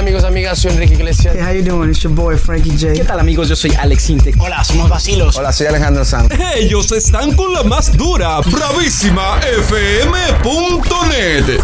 amigos, amigas? Soy Enrique Iglesias. Hey, how you doing? It's your boy Frankie J. ¿Qué tal, amigos? Yo soy Alex Intec. Hola, somos Vacilos. Hola, soy Alejandro Sanz. Ellos están con la más dura, bravísima FM.net.